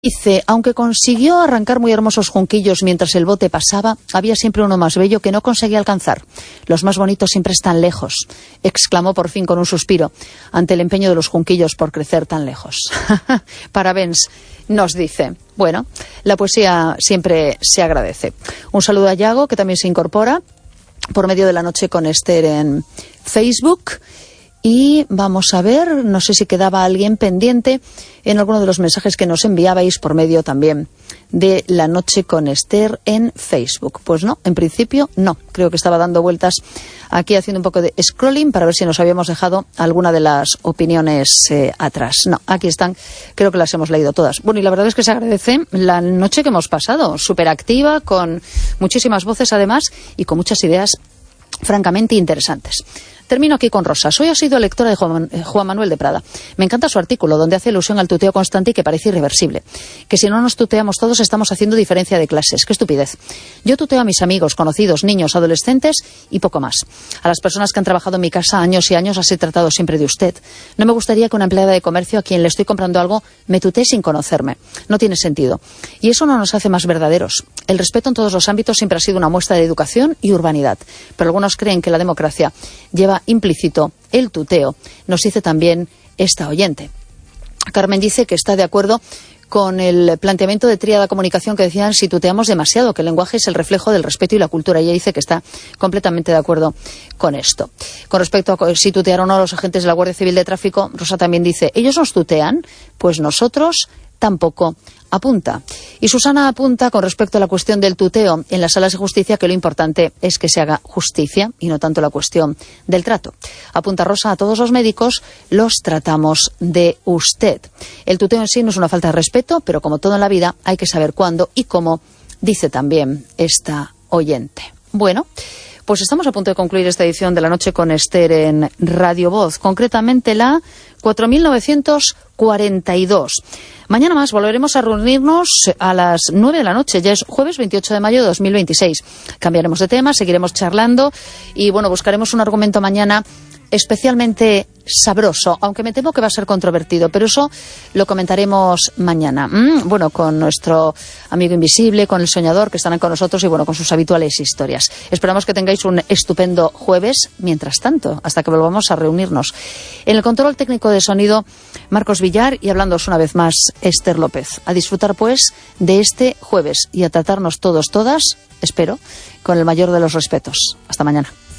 Dice, aunque consiguió arrancar muy hermosos junquillos mientras el bote pasaba, había siempre uno más bello que no conseguía alcanzar. Los más bonitos siempre están lejos, exclamó por fin con un suspiro, ante el empeño de los junquillos por crecer tan lejos. Parabéns, nos dice. Bueno, la poesía siempre se agradece. Un saludo a Yago, que también se incorpora por medio de La Noche con Esther en Facebook. Y vamos a ver, no sé si quedaba alguien pendiente en alguno de los mensajes que nos enviabais por medio también de La Noche con Esther en Facebook. Pues no, en principio no. Creo que estaba dando vueltas aquí haciendo un poco de scrolling para ver si nos habíamos dejado alguna de las opiniones atrás. No, aquí están, creo que las hemos leído todas. Bueno, y la verdad es que se agradece la noche que hemos pasado, súper activa, con muchísimas voces además y con muchas ideas francamente interesantes. Termino aquí con Rosa. Soy asidua lectora de Juan Manuel de Prada. Me encanta su artículo, donde hace alusión al tuteo constante y que parece irreversible. Que si no nos tuteamos todos, estamos haciendo diferencia de clases. ¡Qué estupidez! Yo tuteo a mis amigos, conocidos, niños, adolescentes y poco más. A las personas que han trabajado en mi casa años y años, las he tratado siempre de usted. No me gustaría que una empleada de comercio a quien le estoy comprando algo me tutee sin conocerme. No tiene sentido. Y eso no nos hace más verdaderos. El respeto en todos los ámbitos siempre ha sido una muestra de educación y urbanidad. Pero algunos creen que la democracia lleva implícito el tuteo, nos dice también esta oyente. Carmen dice que está de acuerdo con el planteamiento de Tríada Comunicación que decían si tuteamos demasiado, que el lenguaje es el reflejo del respeto y la cultura. Ella dice que está completamente de acuerdo con esto. Con respecto a si tutearon o no a los agentes de la Guardia Civil de Tráfico, Rosa también dice, ¿ellos nos tutean? Pues nosotros tampoco, apunta. Y Susana apunta con respecto a la cuestión del tuteo en las salas de justicia que lo importante es que se haga justicia y no tanto la cuestión del trato. Apunta Rosa, a todos los médicos los tratamos de usted. El tuteo en sí no es una falta de respeto, pero como todo en la vida hay que saber cuándo y cómo, dice también esta oyente. Bueno, pues estamos a punto de concluir esta edición de La Noche con Esther en Radio Voz, concretamente la 4942. Mañana más volveremos a reunirnos a las 9 de la noche, ya es jueves 28 de mayo de 2026. Cambiaremos de tema, seguiremos charlando y bueno, buscaremos un argumento mañana especialmente sabroso, aunque me temo que va a ser controvertido, pero eso lo comentaremos mañana. Bueno, con nuestro amigo invisible, con el soñador, que estarán con nosotros y bueno, con sus habituales historias. Esperamos que tengáis un estupendo jueves, mientras tanto, hasta que volvamos a reunirnos. En el control técnico de sonido, Marcos Villar, y hablándoos una vez más, Esther López. A disfrutar pues de este jueves y a tratarnos todos, todas, espero, con el mayor de los respetos. Hasta mañana.